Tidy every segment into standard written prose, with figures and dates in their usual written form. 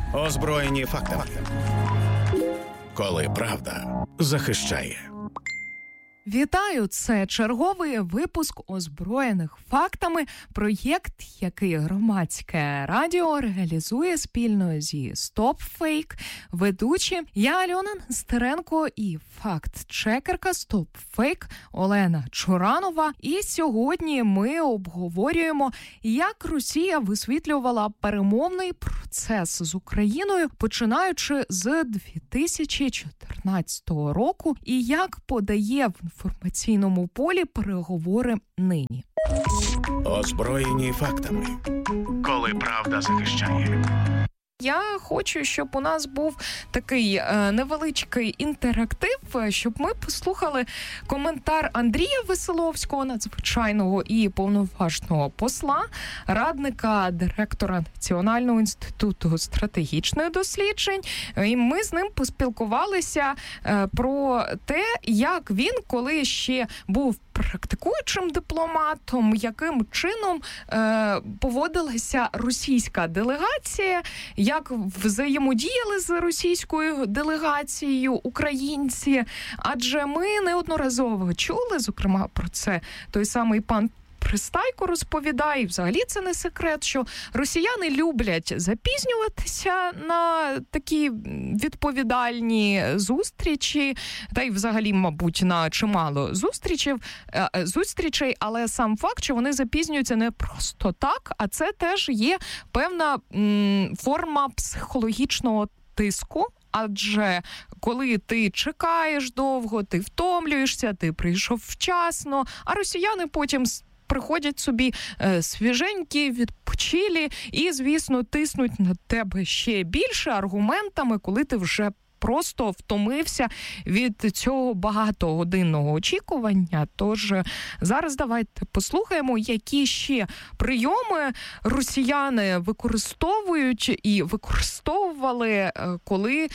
Озброєні фактами. Коли правда захищає. Вітаю! Це черговий випуск «Озброєних фактами», проєкт, який Громадське радіо реалізує спільно зі StopFake. Ведучі я Альона Нестеренко і факт-чекерка StopFake Олена Чуранова. І сьогодні ми обговорюємо, як Росія висвітлювала перемовний процес з Україною, починаючи з 2014 року, і як подає в інформаційному полі переговори нині. Озброєні фактами. Коли правда захищає. Я хочу, щоб у нас був такий невеличкий інтерактив, щоб ми послухали коментар Андрія Веселовського, надзвичайного і повноважного посла, радника директора Національного інституту стратегічних досліджень. І ми з ним поспілкувалися про те, як він, коли ще був практикуючим дипломатом, яким чином поводилася російська делегація, як взаємодіяли з російською делегацією українці. Адже ми неодноразово чули, зокрема, про це той самий пан Пристайко розповідає, і взагалі це не секрет, що росіяни люблять запізнюватися на такі відповідальні зустрічі, та й взагалі, мабуть, на чимало зустрічей, але сам факт, що вони запізнюються не просто так, а це теж є певна форма психологічного тиску. Адже коли ти чекаєш довго, ти втомлюєшся, ти прийшов вчасно, а росіяни потім приходять собі свіженькі, відпочилі і, звісно, тиснуть на тебе ще більше аргументами, коли ти вже просто втомився від цього багатогодинного очікування. Тож зараз давайте послухаємо, які ще прийоми росіяни використовують і використовували, коли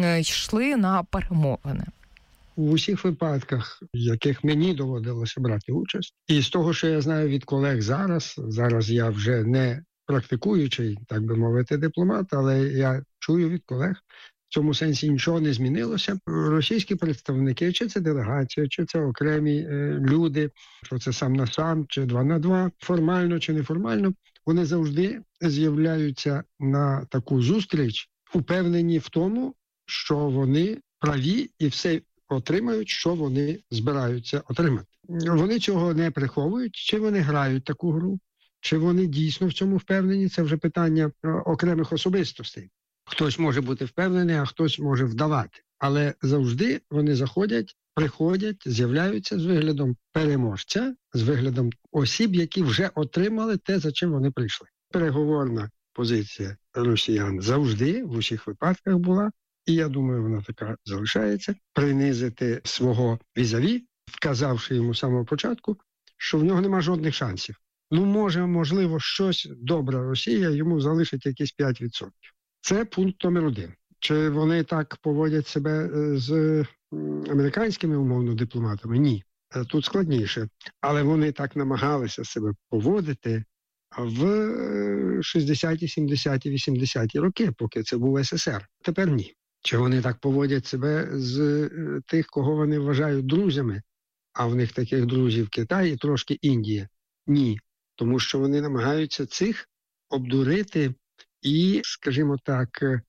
йшли на перемовини. У усіх випадках, в яких мені доводилося брати участь, і з того, що я знаю від колег зараз я вже не практикуючий, так би мовити, дипломат, але я чую від колег, в цьому сенсі нічого не змінилося. Російські представники, чи це делегація, чи це окремі люди, що це сам на сам, чи 2 на 2, формально чи неформально, вони завжди з'являються на таку зустріч, упевнені в тому, що вони праві і все отримають, що вони збираються отримати. Вони цього не приховують, чи вони грають таку гру, чи вони дійсно в цьому впевнені, це вже питання окремих особистостей. Хтось може бути впевнений, а хтось може вдавати. Але завжди вони приходять, з'являються з виглядом переможця, з виглядом осіб, які вже отримали те, за чим вони прийшли. Переговорна позиція росіян завжди, в усіх випадках була, і я думаю, вона така залишається, принизити свого візаві, вказавши йому з самого початку, що в нього нема жодних шансів. Можливо, щось добре Росія йому залишить якісь 5%. Це пункт номер 1. Чи вони так поводять себе з американськими, умовно, дипломатами? Ні. Тут складніше. Але вони так намагалися себе поводити в 60-ті, 70-ті, 80-ті роки, поки це був СССР. Тепер ні. Чи вони так поводять себе з тих, кого вони вважають друзями, а в них таких друзів Китай і трошки Індія? Ні. Тому що вони намагаються цих обдурити і, скажімо так,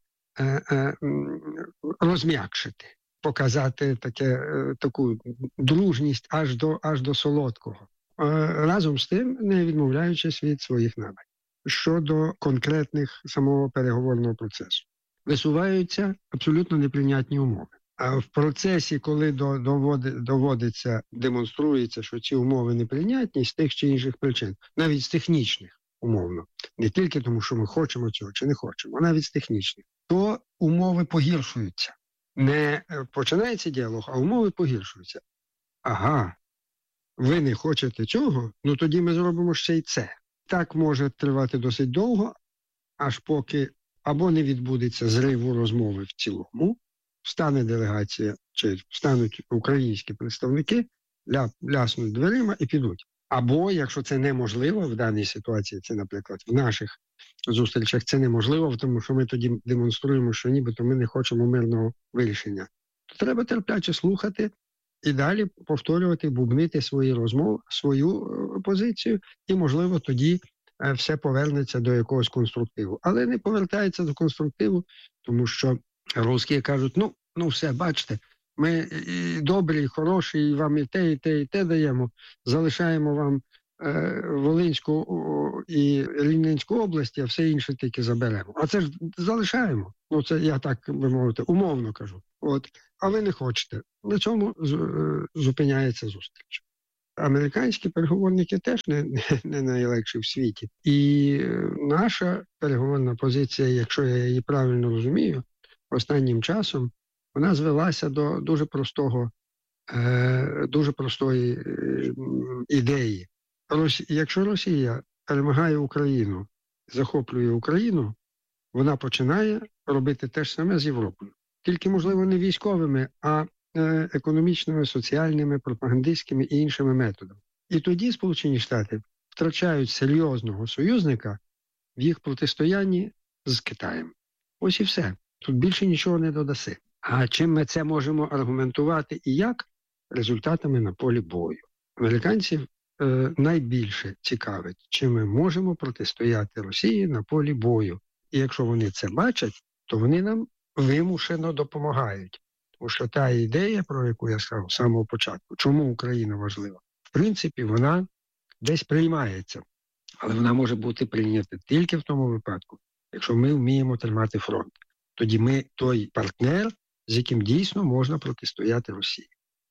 розм'якшити, показати таку дружність аж до солодкого. Разом з тим, не відмовляючись від своїх намірів. Щодо конкретних самого переговорного процесу. Висуваються абсолютно неприйнятні умови. А в процесі, коли доводиться, демонструється, що ці умови неприйнятні з тих чи інших причин, навіть з технічних, умовно, не тільки тому, що ми хочемо цього чи не хочемо, а навіть з технічних, то умови погіршуються. Не починається діалог, а умови погіршуються. Ага, ви не хочете цього, ну тоді ми зробимо ще й це. Так може тривати досить довго, аж поки або не відбудеться зриву розмови в цілому, встане делегація, чи встануть українські представники, ляснуть дверима і підуть. Або, якщо це неможливо в даній ситуації, це, наприклад, в наших зустрічах це неможливо, тому що ми тоді демонструємо, що нібито ми не хочемо мирного вирішення. То треба терпляче слухати і далі повторювати, бубнити свої розмови, свою позицію, і, можливо, тоді все повернеться до якогось конструктиву. Але не повертається до конструктиву, тому що русські кажуть, ну все, бачите, ми і добрі, і хороші, і вам і те даємо, залишаємо вам Волинську і Рівненську області, а все інше тільки заберемо. А це ж залишаємо. Ну, це я так, би мовити, умовно кажу. А ви не хочете. На цьому зупиняється зустріч. Американські переговорники теж не найлегші в світі. І наша переговорна позиція, якщо я її правильно розумію, останнім часом вона звелася до дуже простої ідеї. Якщо Росія перемагає Україну, захоплює Україну, вона починає робити те ж саме з Європою. Тільки, можливо, не військовими, а економічними, соціальними, пропагандистськими і іншими методами. І тоді Сполучені Штати втрачають серйозного союзника в їх протистоянні з Китаєм. Ось і все. Тут більше нічого не додаси. А чим ми це можемо аргументувати і як? Результатами на полі бою. Американців найбільше цікавить, чи ми можемо протистояти Росії на полі бою. І якщо вони це бачать, то вони нам вимушено допомагають. Тому що та ідея, про яку я сказав з самого початку, чому Україна важлива, в принципі, вона десь приймається. Але вона може бути прийнята тільки в тому випадку, якщо ми вміємо тримати фронт. Тоді ми той партнер, з яким дійсно можна протистояти Росії.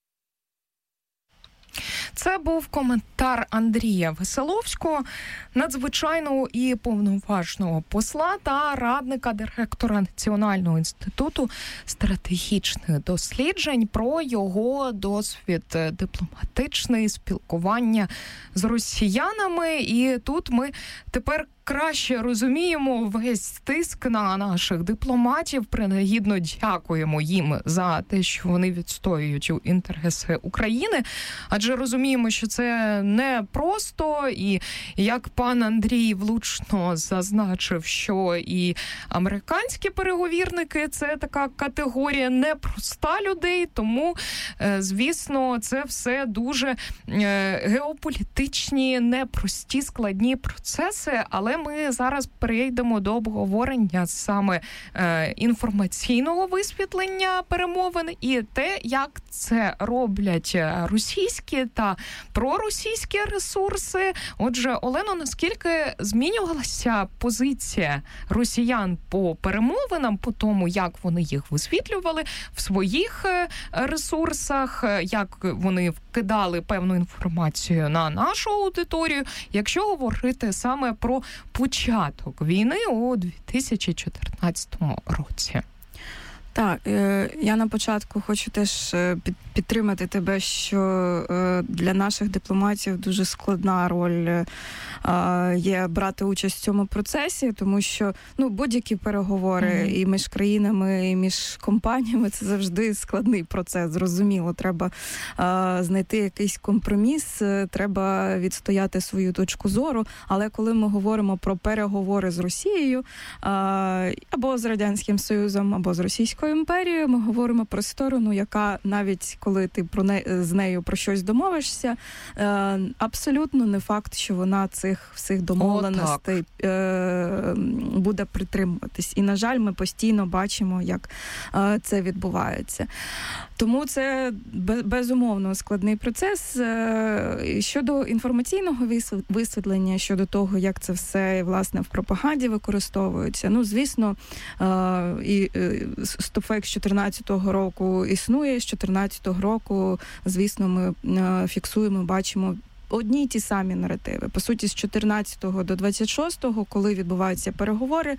Це був коментар Андрія Веселовського, надзвичайного і повноважного посла та радника директора Національного інституту стратегічних досліджень, про його досвід дипломатичний, спілкування з росіянами. І тут ми тепер краще розуміємо весь тиск на наших дипломатів. Принагідно дякуємо їм за те, що вони відстоюють інтереси України. Адже розуміємо, що це не просто. І як пан Андрій влучно зазначив, що і американські переговірники – це така категорія непроста людей. Тому, звісно, це все дуже геополітичні, непрості, складні процеси. Але ми зараз перейдемо до обговорення саме інформаційного висвітлення перемовин і те, як це роблять російські та проросійські ресурси. Отже, Олено, наскільки змінювалася позиція росіян по перемовинам, по тому, як вони їх висвітлювали в своїх ресурсах, як вони вкидали певну інформацію на нашу аудиторію, якщо говорити саме про початок війни у 2014 році? Так, я на початку хочу теж підтримати тебе, що для наших дипломатів дуже складна роль є брати участь в цьому процесі, тому що будь-які переговори і між країнами, і між компаніями – це завжди складний процес, зрозуміло. Треба знайти якийсь компроміс, треба відстояти свою точку зору, але коли ми говоримо про переговори з Росією, або з Радянським Союзом, або з Російською імперією, ми говоримо про сторону, яка навіть коли ти з нею про щось домовишся, абсолютно не факт, що вона цих всіх домовленостей буде притримуватись. І, на жаль, ми постійно бачимо, як це відбувається. Тому це безумовно складний процес. Щодо інформаційного висвітлення, щодо того, як це все, власне, в пропаганді використовується, звісно, і StopFake з 14-го року існує, з 14-го року, звісно, ми фіксуємо, бачимо одні й ті самі наративи. По суті, з 14-го до 26-го, коли відбуваються переговори,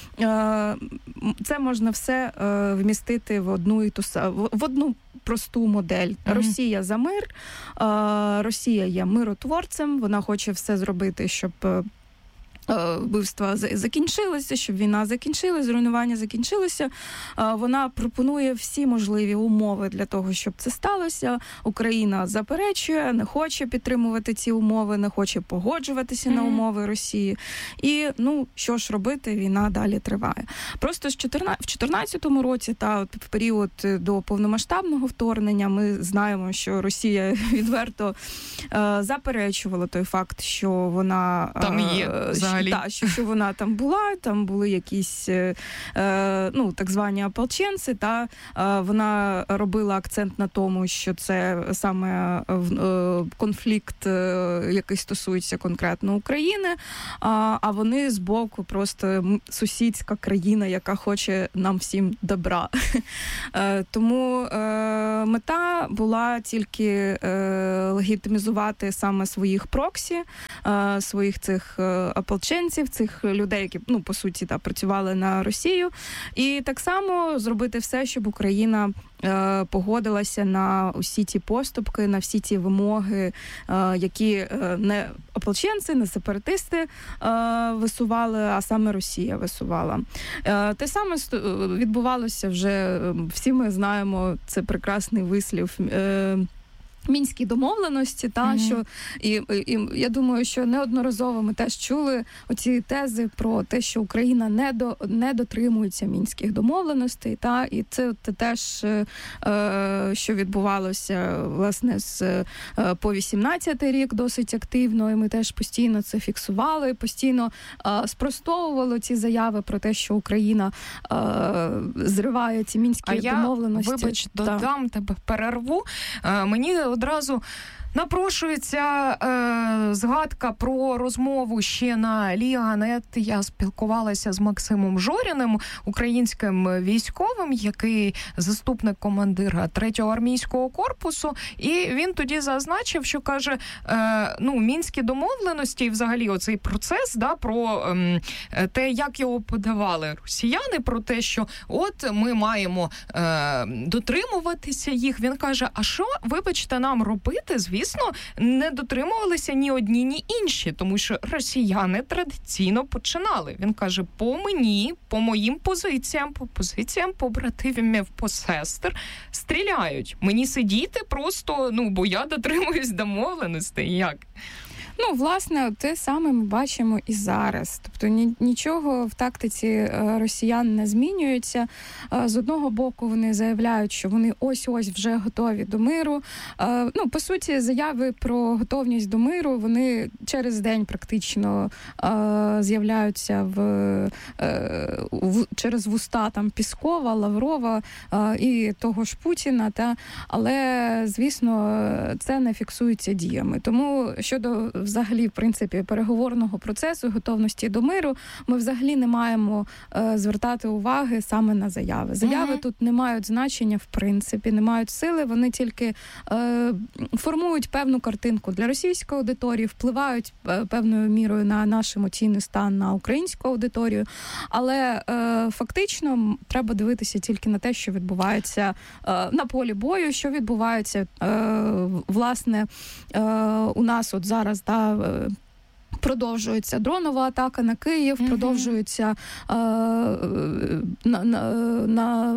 це можна все вмістити в одну просту модель. Росія за мир, Росія є миротворцем, вона хоче все зробити, щоб вбивства закінчилися, щоб війна закінчилася, зруйнування закінчилося. Вона пропонує всі можливі умови для того, щоб це сталося. Україна заперечує, не хоче підтримувати ці умови, не хоче погоджуватися на умови Росії. І, що ж робити, війна далі триває. Просто в 2014 році, в період до повномасштабного вторгнення, ми знаємо, що Росія відверто заперечувала той факт, що вона там є взагалі. Що вона там була, там були якісь так звані ополченці, вона робила акцент на тому, що це саме конфлікт, який стосується конкретно України, а вони збоку просто сусідська країна, яка хоче нам всім добра. Тому мета була тільки легітимізувати саме своїх проксі, своїх цих ополченців, цих людей, які, по суті, працювали на Росію. І так само зробити все, щоб Україна погодилася на усі ті поступки, на всі ті вимоги, які не ополченці, не сепаратисти висували, а саме Росія висувала. Те саме відбувалося вже, всі ми знаємо, це прекрасний вислів, Мінські домовленості, що і я думаю, що неодноразово ми теж чули оці тези про те, що Україна не дотримується мінських домовленостей, і це теж, що відбувалося, власне, по 18-й рік досить активно, і ми теж постійно це фіксували, постійно спростовували ці заяви про те, що Україна зриває ці мінські домовленості. Вибач, додам тебе, перерву. Мені одразу напрошується згадка про розмову ще на Ліга.нет. Я спілкувалася з Максимом Жоріним, українським військовим, який заступник командира 3-го армійського корпусу. І він тоді зазначив, що каже, мінські домовленості і взагалі оцей процес, про те, як його подавали росіяни, про те, що от ми маємо дотримуватися їх. Він каже, а що, вибачте, нам робити? Звісно, не дотримувалися ні одні, ні інші, тому що росіяни традиційно починали. Він каже, по моїм позиціям, по позиціям побратимів, посестер стріляють. Мені сидіти просто, бо я дотримуюсь домовленостей. Як? Власне, те саме ми бачимо і зараз. Тобто нічого в тактиці росіян не змінюється. З одного боку вони заявляють, що вони ось-ось вже готові до миру. По суті, заяви про готовність до миру, вони через день практично з'являються через вуста Піскова, Лаврова і того ж Путіна. Але, звісно, це не фіксується діями. Тому щодо взагалі, в принципі, переговорного процесу, готовності до миру, ми взагалі не маємо звертати уваги саме на заяви. Заяви тут не мають значення, в принципі, не мають сили, вони тільки формують певну картинку для російської аудиторії, впливають певною мірою на наш емоційний стан, на українську аудиторію, але фактично треба дивитися тільки на те, що відбувається на полі бою, що відбувається, власне, у нас от зараз, продовжується дронова атака на Київ, продовжується на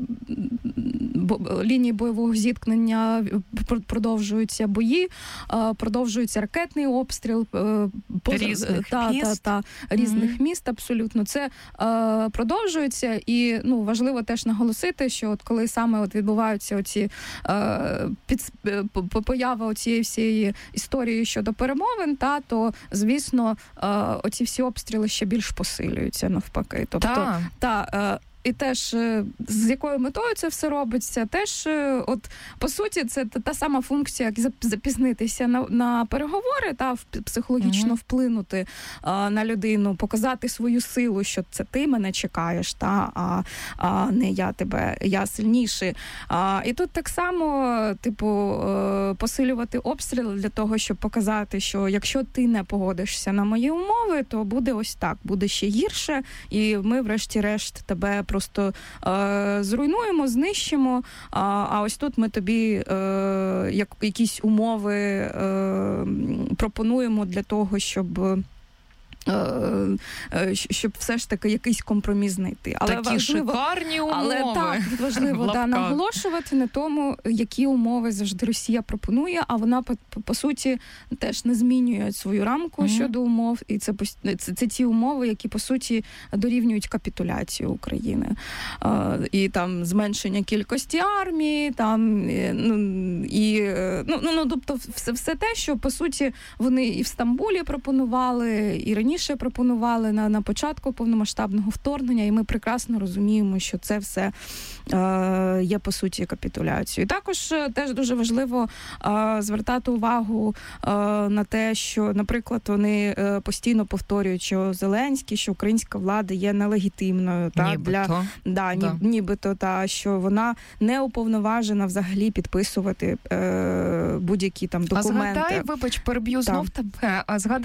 лінії бойового зіткнення, продовжуються бої, продовжується ракетний обстріл різних міст, абсолютно. Це продовжується, і важливо теж наголосити, що от коли саме відбуваються оці поява цієї всієї історії щодо перемовин, то звісно, оці всі обстріли ще більш посилюються навпаки. Тобто, і теж з якою метою це все робиться, теж, по суті, це та сама функція, як запізнитися на переговори, психологічно вплинути на людину, показати свою силу, що це ти мене чекаєш, а не я сильніший. І тут так само, посилювати обстріли для того, щоб показати, що якщо ти не погодишся на мої умови, то буде ось так, буде ще гірше, і ми, врешті-решт, тебе просто зруйнуємо, знищимо, а ось тут ми тобі якісь умови пропонуємо для того, щоб щоб все ж таки якийсь компроміс знайти. Але такі важливо, шикарні умови. Але так, важливо наголошувати на тому, які умови завжди Росія пропонує, а вона, по суті, теж не змінює свою рамку щодо умов. І це ті умови, які, по суті, дорівнюють капітуляцію України. І там зменшення кількості армії, там, тобто все те, що, по суті, вони і в Стамбулі пропонували, і раніше пропонували на початку повномасштабного вторгнення, і ми прекрасно розуміємо, що це все є, по суті, капітуляцією. Також теж дуже важливо звертати увагу на те, що, наприклад, вони постійно повторюють, що Зеленський, що українська влада є нелегітимною. Нібито, що вона не уповноважена взагалі підписувати будь-які там документи. А згадай, вибач, переб'ю знов тебе,